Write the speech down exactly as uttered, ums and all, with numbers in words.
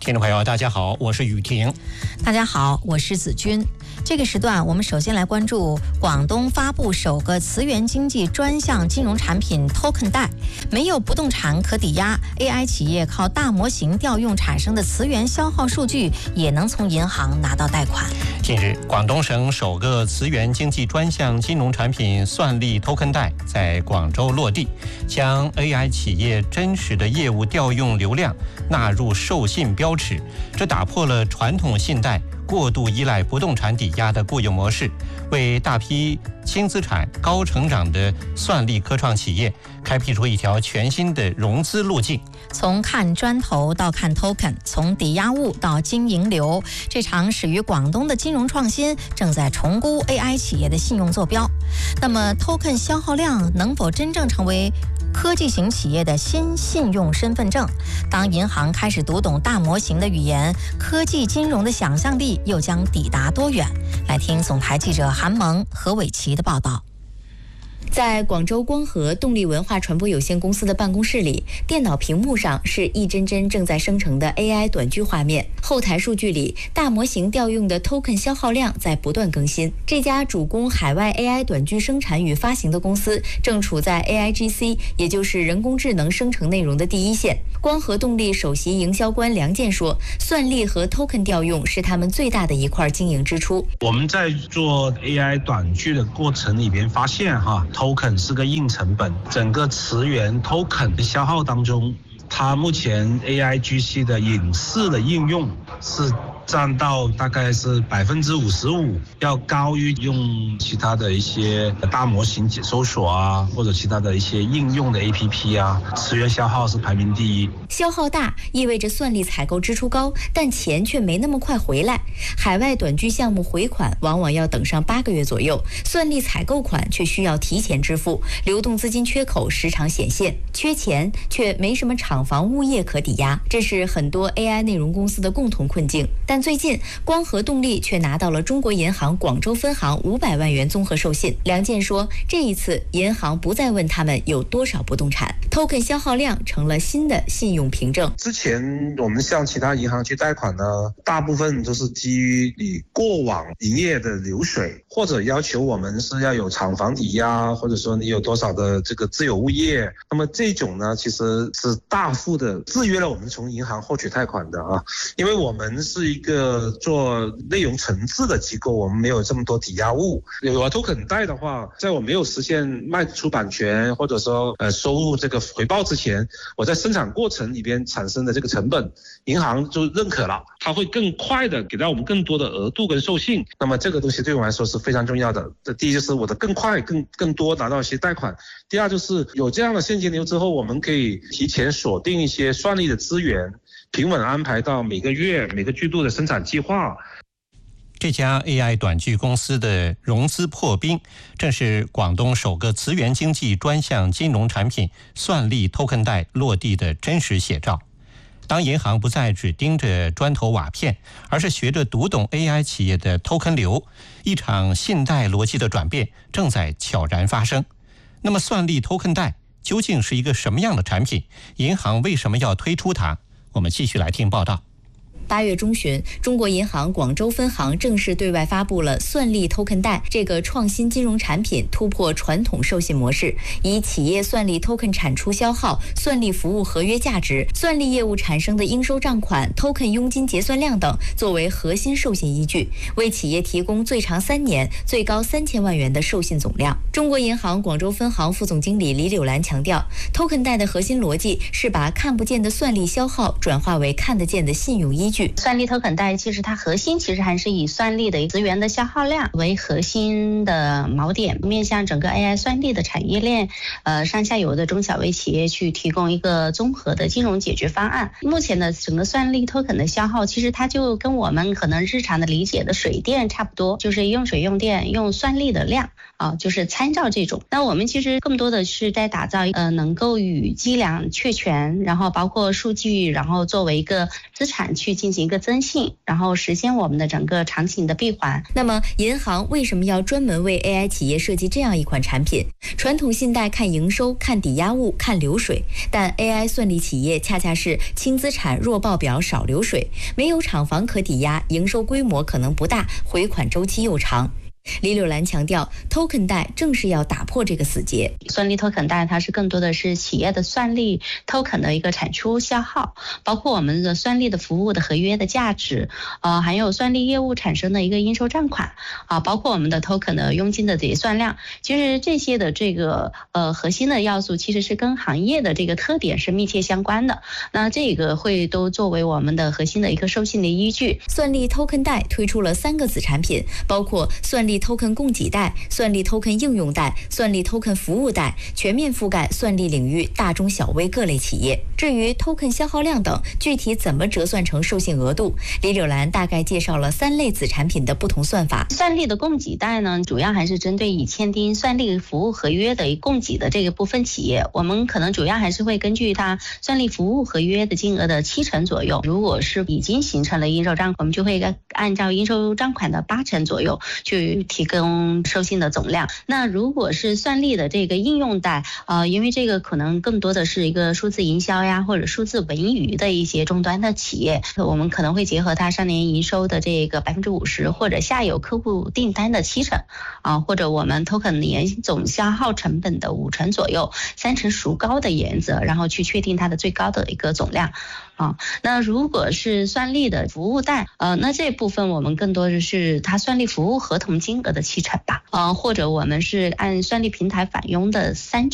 听众朋友，大家好，我是雨婷。 大家好，我是子君。这个时段，我们首先来关注广东发布首个磁源经济专项金融产品 Token 贷，没有不动产可抵押 ，A I 企业靠大模型调用产生的磁源消耗数据，也能从银行拿到贷款。 近日，广东省首个磁源经济专项金融产品算力 Token 贷在广州落地，将 A I 企业真实的业务调用流量纳入授信标尺，这打破了传统信贷过度依赖不动产抵押的固有模式，为大批轻资产、高成长的算力科创企业开辟出一条全新的融资路径。 从看砖头到看 token， 从抵押物到经营流，这场始于广东的金融创新正在重估 A I 企业的信用坐标。那么 token 消耗量能否真正成为科技型企业的新信用身份证？当银行开始读懂大模型的语言，科技金融的想象力又将抵达多远？来听总台记者韩萌、何伟奇的报道。 在广州光合动力文化传播有限公司的办公室里，电脑屏幕上是一帧帧正在生成的 A I 短剧画面，后台数据里大模型调用的 token 消耗量在不断更新。这家主攻海外 A I 短剧生产与发行的公司正处在 A I G C， 也就是人工智能生成内容的第一线。光合动力首席营销官梁健说，算力和 token 调用是他们最大的一块经营支出。 我们在做 A I 短剧的过程里边发现哈，token 是个硬成本，整个磁源 token 的消耗当中，它目前 A I G C 的影视的应用是占到大概是百分之五十五，要高于用其他的一些大模型搜索啊，或者其他的一些应用的 A P P 啊，磁源消耗是排名第一。 消耗大意味着算力采购支出高，但钱却没那么快回来。海外短剧项目回款往往要等上八个月左右，算力采购款却需要提前支付，流动资金缺口时常显现，缺钱却没什么厂房物业可抵押，这是很多 A I 内容公司的共同困境。但最近光合动力却拿到了中国银行广州分行五百万元综合授信。梁健说，这一次银行不再问他们有多少不动产， token 消耗量成了新的信用凭证。 之前我们向其他银行去贷款呢，大部分都是基于你过往营业的流水，或者要求我们是要有厂房抵押，或者说你有多少的这个自有物业。那么这种呢，其实是大幅的制约了我们从银行获取贷款的啊，因为我们是一个做内容层次的机构，我们没有这么多抵押物。有了 token 贷的话，在我没有实现卖出版权或者说呃收入这个回报之前，我在生产过程里边产生的这个成本，银行就认可了，它会更快的给到我们更多的额度跟授信。那么这个东西对我来说是非常重要的。这第一就是我的更快更更多拿到一些贷款，第二就是有这样的现金流之后，我们可以提前锁定一些算力的资源，平稳安排到每个月每个季度的生产计划。 这家 A I 短剧公司的融资破冰，正是广东首个磁源经济专项金融产品算力 Token 贷落地的真实写照。当银行不再只盯着砖头瓦片，而是学着读懂 A I 企业的 Token 流，一场信贷逻辑的转变正在悄然发生。那么算力 Token 贷究竟是一个什么样的产品？银行为什么要推出它？我们继续来听报道。 八月中旬，中国银行广州分行正式对外发布了算力 token 贷这个创新金融产品，突破传统授信模式，以企业算力 token 产出消耗、算力服务合约价值、算力业务产生的应收账款、token 佣金结算量等作为核心授信依据，为企业提供最长三年、最高三千万元的授信总量。中国银行广州分行副总经理李柳兰强调 ，token 贷的核心逻辑是把看不见的算力消耗转化为看得见的信用依据。 算力 token 贷其实它核心其实还是以算力的资源的消耗量为核心的锚点，面向整个 A I 算力的产业链，呃上下游的中小微企业去提供一个综合的金融解决方案。目前的整个算力 token 的消耗，其实它就跟我们可能日常的理解的水电差不多，就是用水用电用算力的量啊，就是参照这种。那我们其实更多的是在打造呃能够与计量确权，然后包括数据，然后作为一个资产去进行一个增信，然后实现我们的整个场景的闭环。 那么银行为什么要专门为 A I 企业设计这样一款产品？传统信贷看营收、看抵押物、看流水，但 A I 算力企业恰恰是轻资产、弱报表、少流水，没有厂房可抵押，营收规模可能不大，回款周期又长。李柳兰强调 ，token 贷正是要打破这个死结。 算力 token 贷它是更多的是企业的算力 token 的一个产出消耗，包括我们的算力的服务的合约的价值，呃，还有算力业务产生的一个应收账款啊，包括我们的 token 的佣金的结算量。其实这些的这个呃核心的要素其实是跟行业的这个特点是密切相关的。那这个会都作为我们的核心的一个授信的依据。 算力 token 贷推出了三个子产品，包括算力 token 供给贷、算力 token 应用贷、算力 token 服务贷，全面覆盖算力领域大中小微各类企业。至于 token 消耗量等，具体怎么折算成授信额度，李柳兰大概介绍了三类子产品的不同算法。 算力的供给贷呢，主要还是针对已签订算力服务合约的供给的这个部分企业，我们可能主要还是会根据它算力服务合约的金额的七成左右，如果是已经形成了应收账款，我们就会按照应收账款的八成左右去提供授信的总量。那如果是算力的这个应用贷，呃，因为这个可能更多的是一个数字营销呀，或者数字文娱的一些终端的企业，我们可能会结合它上年营收的这个百分之五十，或者下游客户订单的七成，啊，或者我们 token 年总消耗成本的五成左右，三成孰高的原则，然后去确定它的最高的一个总量。啊，那如果是算力的服务贷，呃，那这部分我们更多的是它算力服务合同金额的七成吧，呃，或者我们是按算力平台返佣的三成。